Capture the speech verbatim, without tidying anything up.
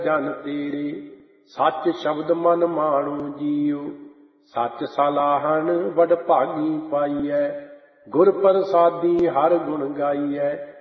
ਜਨ ਤੇਰੇ। ਸੱਚ ਸ਼ਬਦ ਮਨ ਮਾਣੋ ਜੀਓ, ਸੱਚ ਸਲਾਹਣ ਵਡਭਾਗੀ ਪਾਈਐ। ਗੁਰ ਪ੍ਰਸਾਦੀ ਹਰ ਗੁਣ ਗਾਈਐ,